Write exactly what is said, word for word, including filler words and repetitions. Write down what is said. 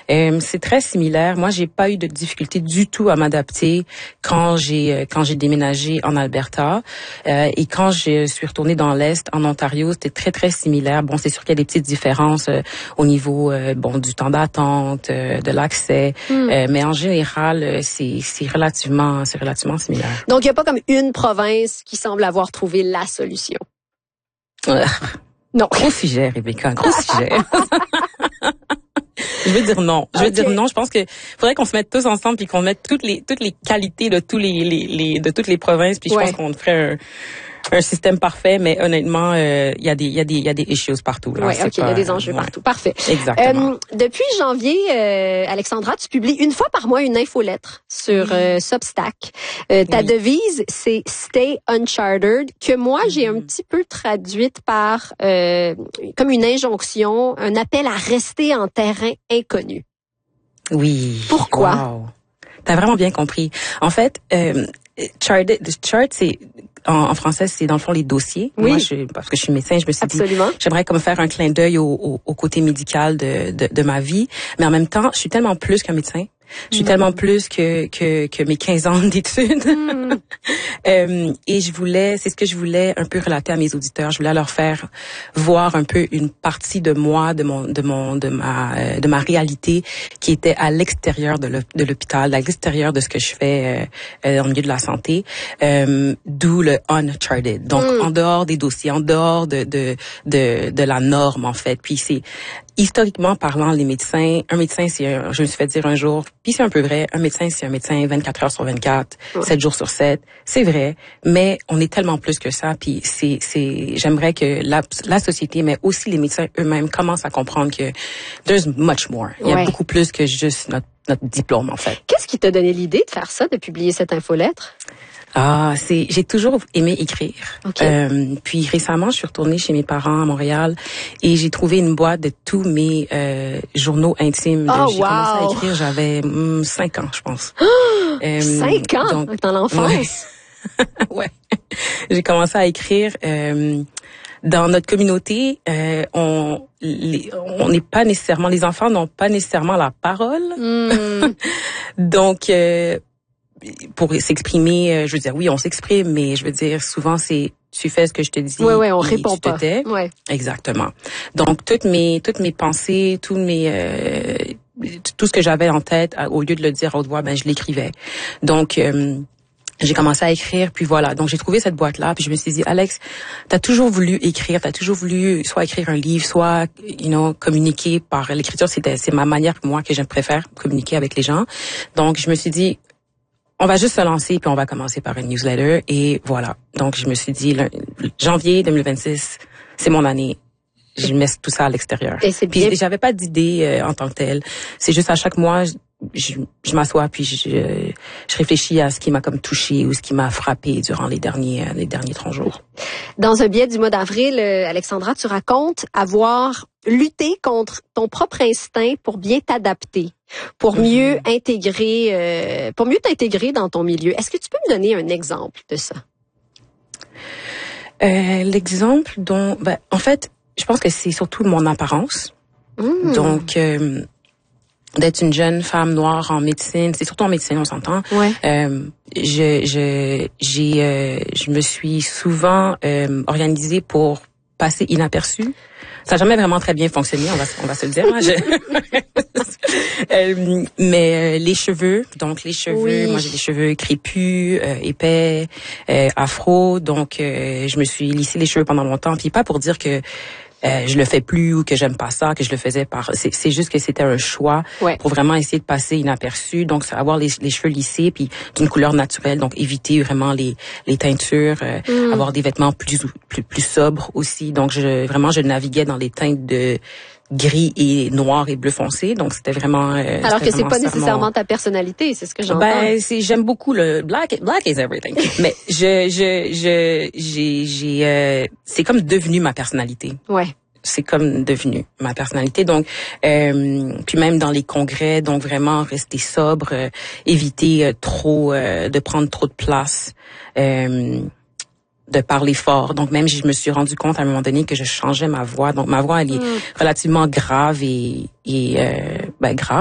Euh, c'est très similaire. Moi, j'ai pas eu de difficulté du tout à m'adapter quand j'ai quand j'ai déménagé en Alberta euh, et quand je suis retournée dans l'Est, en Ontario, c'était très très similaire. Bon, c'est sûr qu'il y a des petites différences euh, au niveau euh, bon du temps d'attente, euh, de l'accès, mm. euh, mais en général, c'est c'est relativement c'est relativement similaire. Donc, il y a pas comme une province qui semble avoir trouvé la solution. Euh, non. Gros sujet, Rebecca, gros sujet. Je veux dire non. Je veux okay. dire non. Je pense que faudrait qu'on se mette tous ensemble puis qu'on mette toutes les toutes les qualités de tous les les, les de toutes les provinces puis je ouais. pense qu'on ferait un un système parfait, mais honnêtement, il euh, y a des il y a des il y a des issues partout là. Oui, ok, il y a des enjeux ouais. partout. Parfait. Exactement. Euh, depuis janvier, euh, Alexandra, tu publies une fois par mois une infolettre sur oui. euh, Substack. Euh, ta oui. devise, c'est Stay Uncharted, que moi j'ai un petit peu traduite par euh, comme une injonction, un appel à rester en terrain inconnu. Oui. Pourquoi? Wow. T'as vraiment bien compris. En fait, euh, charted, chart, c'est en, en français, c'est dans le fond les dossiers. Oui. Moi, je, parce que je suis médecin, je me suis Absolument. dit, j'aimerais comme faire un clin d'œil au, au, au côté médical de, de, de ma vie, mais en même temps, je suis tellement plus qu'un médecin. Je suis mmh. tellement plus que que que mes quinze ans d'études. Mmh. euh, et je voulais, c'est ce que je voulais un peu relater à mes auditeurs. Je voulais leur faire voir un peu une partie de moi, de mon de mon de ma de ma réalité qui était à l'extérieur de le, de l'hôpital, à l'extérieur de ce que je fais euh, dans le milieu de la santé. Euh, d'où le uncharted. Donc mmh. en dehors des dossiers, en dehors de de de de la norme en fait. Puis c'est historiquement parlant, les médecins, un médecin, c'est un, je me suis fait dire un jour, puis c'est un peu vrai, un médecin, c'est un médecin vingt-quatre heures sur vingt-quatre, ouais. sept jours sur sept, c'est vrai, mais on est tellement plus que ça, puis c'est, c'est, j'aimerais que la, la société, mais aussi les médecins eux-mêmes commencent à comprendre que there's much more. Il y a ouais. beaucoup plus que juste notre, notre diplôme, en fait. Qu'est-ce qui t'a donné l'idée de faire ça, de publier cette infolettre? Ah, c'est j'ai toujours aimé écrire. Okay. Euh, puis récemment, je suis retournée chez mes parents à Montréal et j'ai trouvé une boîte de tous mes euh, journaux intimes. Oh, j'ai wow. commencé à écrire, j'avais hum, cinq ans, je pense. euh, cinq ans donc, dans l'enfance. Ouais. ouais. J'ai commencé à écrire. Euh, dans notre communauté, euh, on les, on n'est pas nécessairement, les enfants n'ont pas nécessairement la parole. Mm. donc euh, pour s'exprimer, je veux dire, oui, on s'exprime, mais je veux dire, souvent, c'est tu fais ce que je te dis. Oui, oui, on répond pas. Ouais. Exactement. Donc, toutes mes, toutes mes pensées, tous mes, euh, tout ce que j'avais en tête, au lieu de le dire à haute voix, ben, je l'écrivais. Donc, euh, j'ai commencé à écrire, puis voilà. Donc, j'ai trouvé cette boîte-là, puis je me suis dit, Alex, t'as toujours voulu écrire, t'as toujours voulu soit écrire un livre, soit, you know, communiquer par l'écriture. C'était, c'est ma manière, moi, que j'aime préfère, communiquer avec les gens. Donc, je me suis dit, on va juste se lancer, puis on va commencer par une newsletter. Et voilà. Donc, je me suis dit, le, janvier deux mille vingt-six, c'est mon année. Je mets tout ça à l'extérieur. Et c'est puis, bien. j'avais pas d'idée euh, en tant que telle. C'est juste à chaque mois, je, je, je m'assois, puis je, je réfléchis à ce qui m'a comme touché ou ce qui m'a frappé durant les derniers, les derniers trente jours. Dans un billet du mois d'avril, Alexandra, tu racontes avoir lutté contre ton propre instinct pour bien t'adapter, pour mieux mmh. intégrer, euh, pour mieux t'intégrer dans ton milieu. Est-ce que tu peux me donner un exemple de ça? Euh, l'exemple dont, ben, en fait, je pense que c'est surtout mon apparence. Mmh. Donc, euh, d'être une jeune femme noire en médecine, c'est surtout en médecine, on s'entend. Ouais. Euh, je, je, j'ai, euh, je me suis souvent euh, organisée pour passer inaperçue. Ça n'a jamais vraiment très bien fonctionné, on va, on va se le dire. Hein, je... euh, mais euh, les cheveux, donc les cheveux, oui. moi j'ai des cheveux crépus, euh, épais, euh, afro, donc euh, je me suis lissé les cheveux pendant longtemps, puis pas pour dire que Euh, je le fais plus ou que j'aime pas ça, que je le faisais par... C'est, c'est juste que c'était un choix ouais. pour vraiment essayer de passer inaperçu. Donc, avoir les, les cheveux lissés puis d'une couleur naturelle. Donc, éviter vraiment les, les teintures, euh, mm. avoir des vêtements plus, plus, plus sobres aussi. Donc, je, vraiment, je naviguais dans les teintes de gris et noir et bleu foncé. Donc, c'était vraiment... Euh, Alors c'était que c'est pas vraiment nécessairement ta personnalité, c'est ce que j'entends. Ben, c'est, j'aime beaucoup le black, black is everything. Mais je, je, je, j'ai, j'ai, euh, c'est comme devenu ma personnalité. Ouais. C'est comme devenu ma personnalité. Donc, euh, puis même dans les congrès, donc vraiment rester sobre, euh, éviter euh, trop euh, de prendre trop de place. Euh, de parler fort. Donc, même je me suis rendu compte à un moment donné que je changeais ma voix. Donc, ma voix, elle est mm. relativement grave et, et euh, ben, grave.